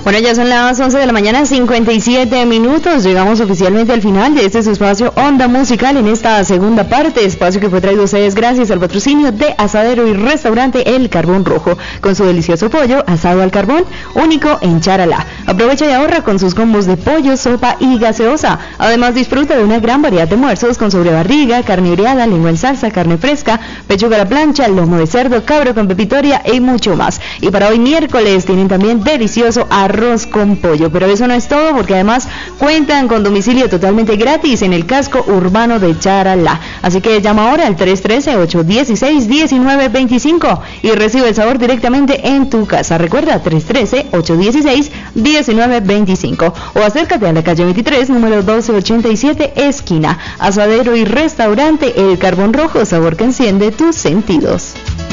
Bueno, ya son las 11 de la mañana, 57 minutos. Llegamos oficialmente al final de este su espacio Onda Musical en esta segunda parte, espacio que fue traído a ustedes gracias al patrocinio de Asadero y Restaurante El Carbón Rojo, con su delicioso pollo asado al carbón, único en Charalá. Aprovecha y ahorra con sus combos de pollo, sopa y gaseosa. Además, disfruta de una gran variedad de almuerzos con sobrebarriga, carne oreada, lengua en salsa, carne fresca, pechuga a la plancha, lomo de cerdo, cabro con pepitoria y mucho más. Y para hoy miércoles tienen también delicioso arroz con pollo, pero eso no es todo, porque además cuentan con domicilio totalmente gratis en el casco urbano de Charalá. Así que llama ahora al 313-816-1925 y recibe el sabor directamente en tu casa. Recuerda, 313-816-1925 o acércate a la calle 23, número 1287, esquina Asadero y Restaurante El Carbón Rojo, sabor que enciende tus sentidos.